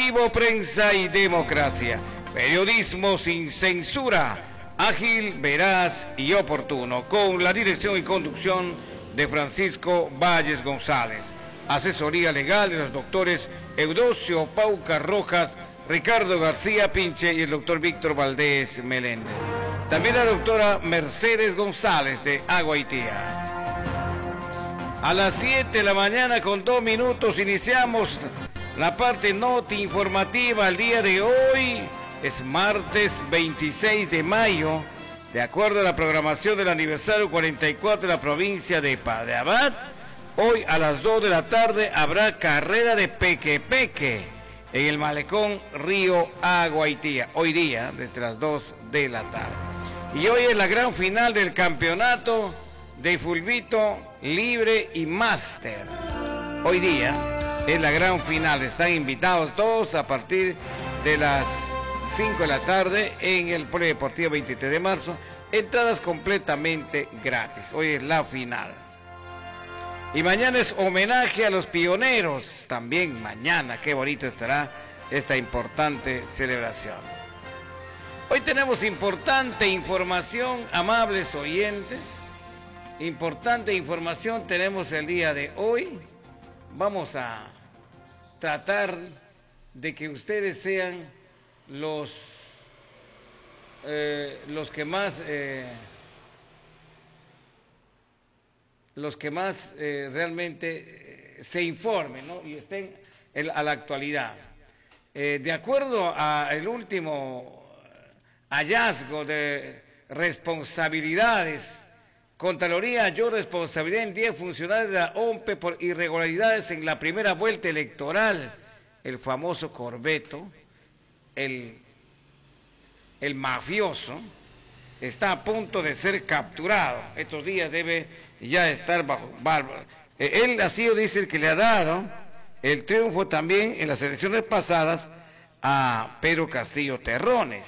Informativo, Prensa y Democracia. Periodismo sin censura, ágil, veraz y oportuno, con la dirección y conducción de Francisco Valles González. Asesoría legal de los doctores Eudosio Pauca Rojas, Ricardo García Pinche y el doctor Víctor Valdés Meléndez. También la doctora Mercedes González de Aguaitía. A las 7 de la mañana con 2 minutos iniciamos la parte noti informativa. El día de hoy es martes 26 de mayo, de acuerdo a la programación del aniversario 44 de la provincia de Padre Abad. Hoy a las 2 de la tarde habrá carrera de peque-peque en el malecón Río Aguaitía, hoy día desde las 2 de la tarde. Y hoy es la gran final del campeonato de fulbito libre y máster. Hoy día es la gran final, están invitados todos a partir de las 5 de la tarde en el Polideportivo 23 de marzo, entradas completamente gratis. Hoy es la final. Y mañana es homenaje a los pioneros, también mañana, qué bonito estará esta importante celebración. Hoy tenemos importante información, amables oyentes, importante información tenemos el día de hoy. Vamos a tratar de que ustedes sean los que más realmente se informen, ¿no? Y estén a la actualidad. De acuerdo al último hallazgo de responsabilidades, Contraloría halló responsabilidad en 10 funcionarios de la OMPE por irregularidades en la primera vuelta electoral. El famoso Corbeto, el mafioso, está a punto de ser capturado. Estos días debe ya estar bajo... Él ha sido, dice, el que le ha dado el triunfo también en las elecciones pasadas a Pedro Castillo Terrones.